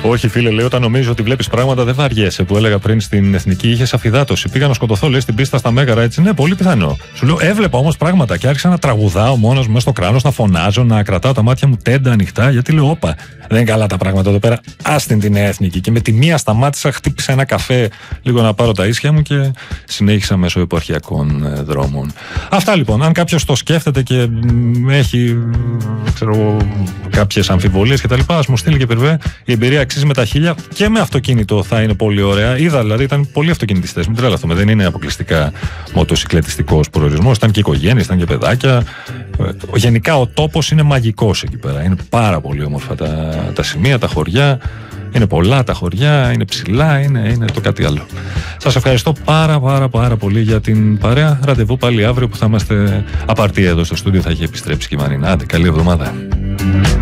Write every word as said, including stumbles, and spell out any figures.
Όχι, φίλε, λέει, όταν νομίζεις ότι βλέπεις πράγματα δεν βαριέσαι. Που έλεγα πριν στην Εθνική, είχε αφυδάτωση. Πήγα να σκοτωθώ, λέει, στην πίστα στα Μέγαρα, έτσι. Ναι, πολύ πιθανό. Σου λέω, έβλεπα όμως πράγματα και άρχισα να τραγουδάω μόνος μου μέσα στο κράνος, να φωνάζω, να κρατάω τα μάτια μου τέντα ανοιχτά. Γιατί λέω, όπα, δεν είναι καλά τα πράγματα εδώ πέρα. Άστην την Εθνική. Και με τη μία σταμάτησα, χτύπησα ένα καφέ λίγο να πάρω τα ίσια μου και συνέχισα μέσω επαρχιακών ε, δρόμων. Αυτά λοιπόν. Αν κάποιος το σκέφτεται και έχει ξέρω, κάποιες αμφιβολίες κτλ., ας μου στείλει και περιβέ. Η εμπειρία αξίζει με τα χίλια και με αυτοκίνητο θα είναι πολύ ωραία. Είδα δηλαδή, ήταν πολλοί αυτοκινητιστές. Μην τρελαθούμε, δεν είναι αποκλειστικά μοτοσυκλετιστικός προορισμός. Ήταν και οικογένειες, ήταν και παιδάκια. Γενικά ο τόπος είναι μαγικός εκεί πέρα. Είναι πάρα πολύ όμορφα τα, τα σημεία, τα χωριά. Είναι πολλά τα χωριά, είναι ψηλά, είναι, είναι το κάτι άλλο. Σας ευχαριστώ πάρα πάρα πάρα πολύ για την παρέα. Ραντεβού πάλι αύριο που θα είμαστε απαρτία εδώ στο στούντιο. Θα έχει επιστρέψει και η Μαρίνα. Άντε, καλή εβδομάδα.